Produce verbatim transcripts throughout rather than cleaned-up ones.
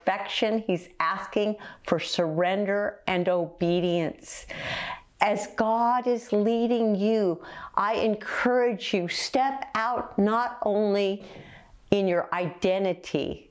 Affection. He's asking for surrender and obedience. As God is leading you, I encourage you, step out not only in your identity,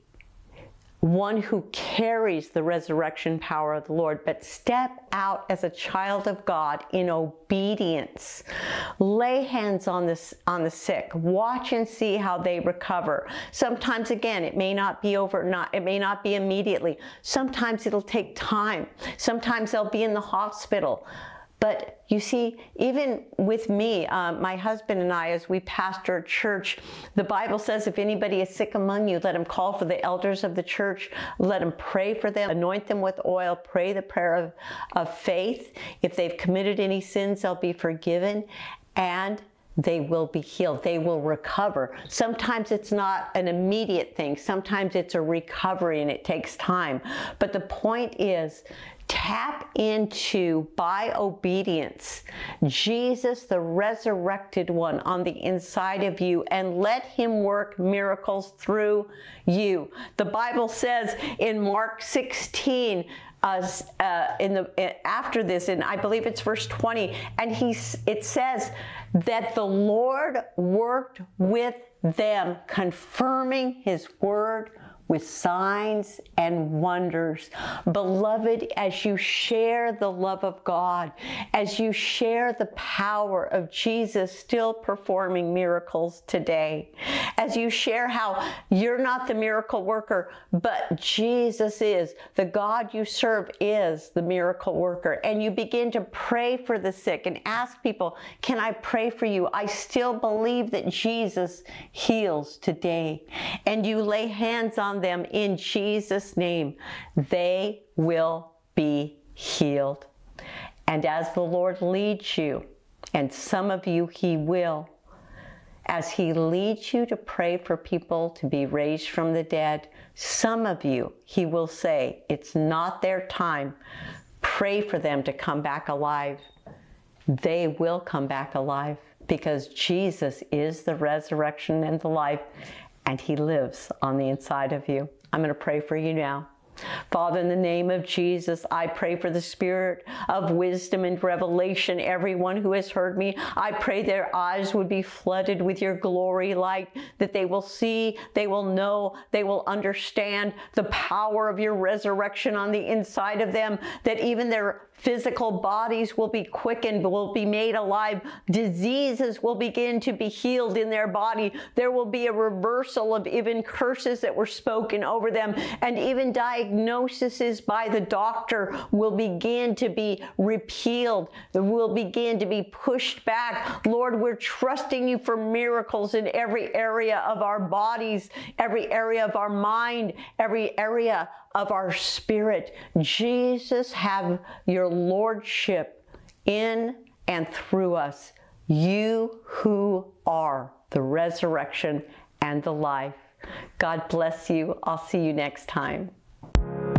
one who carries the resurrection power of the Lord, but step out as a child of God in obedience. Lay hands on this on the sick. Watch and see how they recover. Sometimes, again, it may not be over, not it may not be immediately. Sometimes it'll take time. Sometimes they'll be in the hospital. But you see, even with me, um, my husband and I, as we pastor a church, the Bible says if anybody is sick among you, let him call for the elders of the church, let him pray for them, anoint them with oil, pray the prayer of, of faith. If they've committed any sins, they'll be forgiven, and they will be healed. They will recover. Sometimes it's not an immediate thing. Sometimes it's a recovery and it takes time. But the point is, tap into, by obedience, Jesus, the resurrected one, on the inside of you, and let him work miracles through you. The Bible says in Mark sixteen, Uh, uh, in the uh, after this, and I believe it's verse twenty, and he it says that the Lord worked with them, confirming his word with signs and wonders. Beloved, as you share the love of God, as you share the power of Jesus still performing miracles today, as you share how you're not the miracle worker, but Jesus is, the God you serve is the miracle worker, and you begin to pray for the sick and ask people, can I pray for you? I still believe that Jesus heals today. And you lay hands on them in Jesus' name, they will be healed. And as the Lord leads you, and some of you he will, as he leads you to pray for people to be raised from the dead, some of you he will say, it's not their time. Pray for them to come back alive. They will come back alive, because Jesus is the resurrection and the life, and he lives on the inside of you. I'm going to pray for you now. Father, in the name of Jesus, I pray for the spirit of wisdom and revelation. Everyone who has heard me, I pray their eyes would be flooded with your glory light, that they will see, they will know, they will understand the power of your resurrection on the inside of them, that even their physical bodies will be quickened, will be made alive. Diseases will begin to be healed in their body. There will be a reversal of even curses that were spoken over them, and even diagnoses by the doctor will begin to be repealed, will begin to be pushed back. Lord, we're trusting you for miracles in every area of our bodies, every area of our mind, every area of our spirit. Jesus, have your lordship in and through us, you who are the resurrection and the life. God bless you. I'll see you next time.